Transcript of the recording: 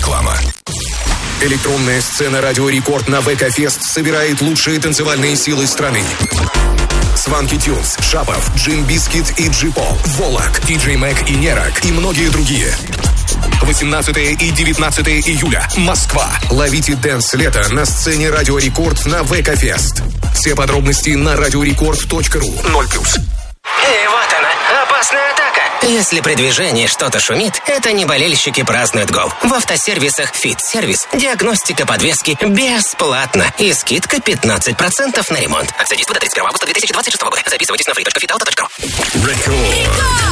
Реклама. Электронная сцена «Радио Рекорд» на ВК-фест собирает лучшие танцевальные силы страны. Сванки Тюнс, Шапов, Джим Бискит и Джипол, Волок, Диджей Мэг и Нерак и многие другие. 18 и 19 июля. Москва. Ловите дэнс-лето на сцене «Радио Рекорд» на ВК-фест. Все подробности на radiorecord.ru. 0+. И вот она, опасная атака. Если при движении что-то шумит, это не болельщики празднуют гол. В автосервисах «Фит-сервис» диагностика подвески бесплатно. И скидка 15% на ремонт. Акция действует до 31 августа 2026 года. Записывайтесь на free.fitauto.ru. Рекорд.